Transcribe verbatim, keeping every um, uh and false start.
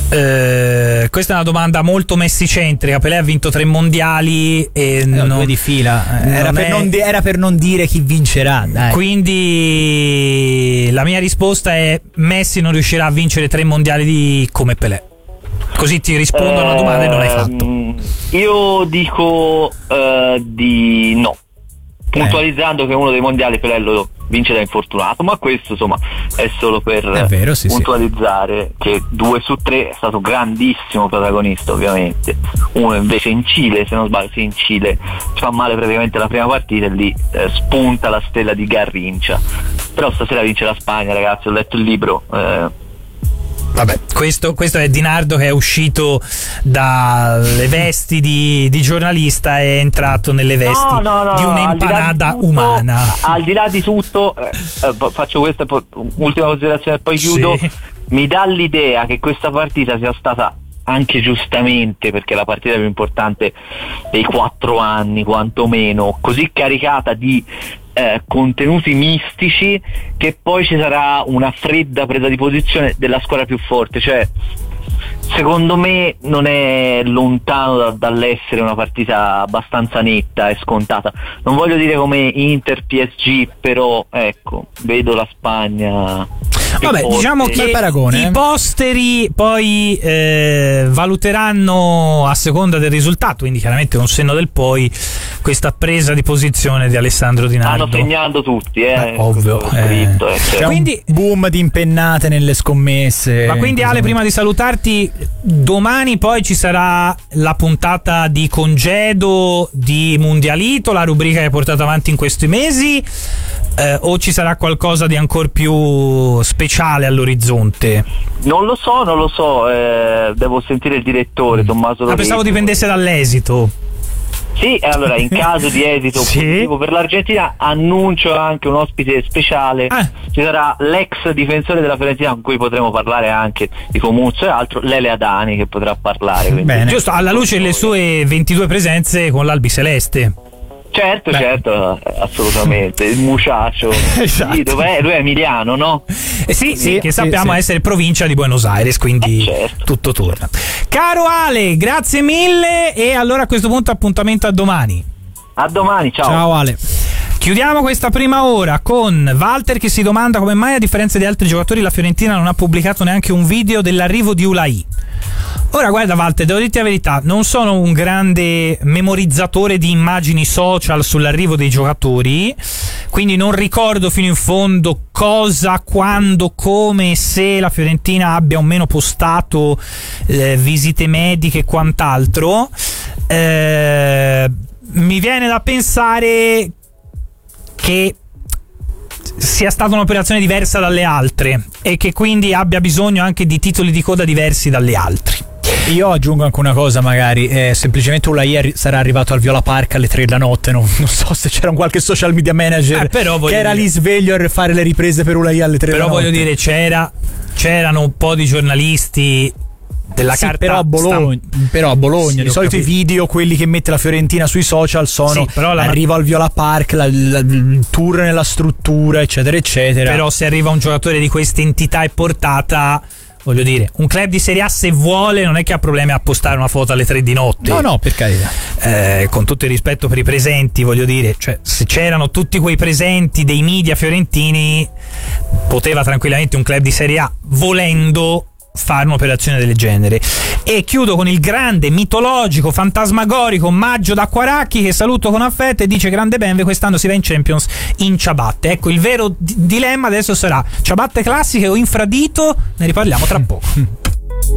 Eh, questa è una domanda molto messicentrica. Pelé ha vinto tre mondiali e no, non, due di fila. Era, non per è... non di- era per non dire chi vincerà, dai. Quindi la mia risposta è: Messi non riuscirà a vincere tre mondiali di come Pelé. Così ti rispondo a una domanda e non l'hai fatto. Io dico uh, di no, puntualizzando eh. che uno dei mondiali Pelé lo vince da infortunato, ma questo insomma è solo per è vero, sì, puntualizzare sì. che due su tre è stato grandissimo protagonista, ovviamente. Uno invece in Cile, se non sbaglio, sì, in Cile ci fa male praticamente la prima partita e lì eh, spunta la stella di Garrincha. Però stasera vince la Spagna, ragazzi, ho letto il libro. Eh, Vabbè, questo, questo è Di Nardo che è uscito dalle vesti di, di giornalista e è entrato nelle vesti no, no, no, di un'empanada di tutto, umana. Al di là di tutto, eh, eh, faccio questa poi, ultima considerazione e poi chiudo. Sì. Mi dà l'idea che questa partita sia stata anche giustamente, perché è la partita più importante dei quattro anni quantomeno, così caricata di eh, contenuti mistici, che poi ci sarà una fredda presa di posizione della squadra più forte. Cioè, secondo me non è lontano da, dall'essere una partita abbastanza netta e scontata. Non voglio dire come Inter P S G, però ecco, vedo la Spagna. Vabbè, forte. Diciamo che paragone, i eh. posteri poi eh, valuteranno a seconda del risultato, quindi chiaramente con senno del poi questa presa di posizione di Alessandro Di Nardo. Stanno segnando tutti, eh, eh ovvio. Eh. Scritto, eh, C'è quindi un boom di impennate nelle scommesse. Ma quindi Ale, prima di salutarti, domani poi ci sarà la puntata di congedo di Mundialito, la rubrica che hai portato avanti in questi mesi, eh, o ci sarà qualcosa di ancora più speciale all'orizzonte? Non lo so, non lo so, eh, devo sentire il direttore Tommaso Loreto. Ah, pensavo dipendesse dall'esito. Sì, allora in caso di esito sì. positivo per l'Argentina annuncio anche un ospite speciale. Ah. Ci sarà l'ex difensore della Fiorentina con cui potremo parlare anche di Comuzzo e altro, Lele Adani, che potrà parlare. Bene. Giusto, alla luce delle sue ventidue presenze con l'Albiceleste. Certo, Beh. certo, assolutamente. Il muchacho. Esatto. Sì, dov'è? Lui è emiliano, no? Eh sì, sì, sì, che sappiamo sì, essere provincia di Buenos Aires, quindi eh certo. tutto torna. Caro Ale, grazie mille e allora a questo punto appuntamento a domani. A domani, ciao. Ciao Ale. Chiudiamo questa prima ora con Walter che si domanda come mai, a differenza di altri giocatori, la Fiorentina non ha pubblicato neanche un video dell'arrivo di Ulai. Ora guarda Walter, devo dirti la verità, non sono un grande memorizzatore di immagini social sull'arrivo dei giocatori, quindi non ricordo fino in fondo cosa, quando, come, se la Fiorentina abbia o meno postato eh, visite mediche e quant'altro. Eh, mi viene da pensare che sia stata un'operazione diversa dalle altre e che quindi abbia bisogno anche di titoli di coda diversi dalle altre. Io aggiungo anche una cosa, magari eh, semplicemente Ulai arri- sarà arrivato al Viola Park alle tre della notte, non, non so se c'era un qualche social media manager eh, però che era dire, lì sveglio a fare le riprese per Ulai alle tre della notte. Però voglio dire, c'era c'erano un po' di giornalisti della sì, carta però a Bologna, stamp- però a Bologna sì, di solito capito. I video, quelli che mette la Fiorentina sui social, sono sì, però la... arrivo al Viola Park, la, la, il tour nella struttura, eccetera eccetera. Però se arriva un giocatore di questa entità e portata, voglio dire, un club di Serie A se vuole non è che ha problemi a postare una foto alle tre di notte. No, no, per carità. Eh, con tutto il rispetto per i presenti, voglio dire, cioè se c'erano tutti quei presenti dei media fiorentini, poteva tranquillamente un club di Serie A, volendo, fare un'operazione del genere. E chiudo con il grande, mitologico, fantasmagorico Maggio da Quaracchi, che saluto con affetto e dice: grande Benve, quest'anno si va in Champions in ciabatte. Ecco, il vero d- dilemma adesso sarà ciabatte classiche o infradito, ne riparliamo tra poco.